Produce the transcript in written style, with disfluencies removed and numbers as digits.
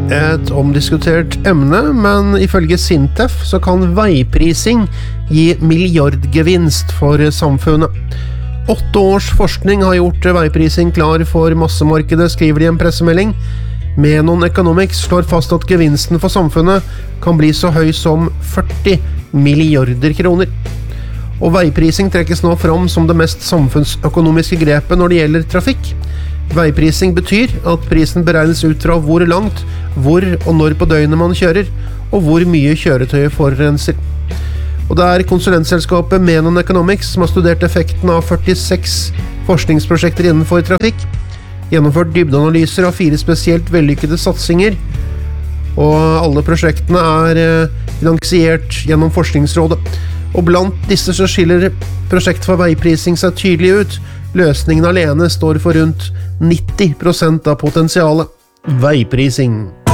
Et omdiskutert emne, men ifølge Sintef så kan veiprising gi milliardgevinst for samfunnet. 8 års forskning har gjort veiprising klar for massemarkedet, skriver de i en pressemelding. Menon Economics slår fast at gevinsten for samfunnet kan bli så høy som 40 milliarder kroner. Og veiprising trekkes nå fram som det mest samfunnsøkonomiske grepet når det gjelder trafikk. Veiprising betyr at prisen beregnes ut fra hvor langt, hvor og når på døgnet man kjører, og hvor mye kjøretøyet forurenser. Og det er konsulentselskapet Menon Economics som har studert effekten av 46 forskningsprosjekter innenfor trafikk, gjennomført dybdeanalyser av 4 spesielt vellykkede satsinger, og alle prosjektene er finansiert gjennom Forskningsrådet. Og blant disse så skiller prosjektet for veiprising seg tydelig ut. Løsningen alene står for rundt 90% av potensialet. Veiprising.